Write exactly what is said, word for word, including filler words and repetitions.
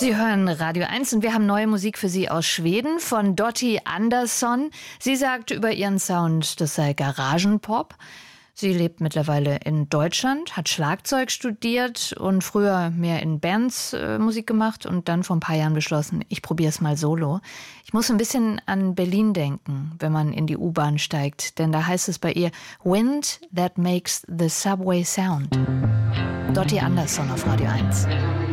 Sie hören Radio eins und wir haben neue Musik für Sie aus Schweden von Dottie Andersson. Sie sagt über ihren Sound, das sei Garagenpop. Sie lebt mittlerweile in Deutschland, hat Schlagzeug studiert und früher mehr in Bands äh, Musik gemacht und dann vor ein paar Jahren beschlossen, ich probiere es mal solo. Ich muss ein bisschen an Berlin denken, wenn man in die U-Bahn steigt, denn da heißt es bei ihr Wind that makes the subway sound. Dottie Andersson auf Radio eins.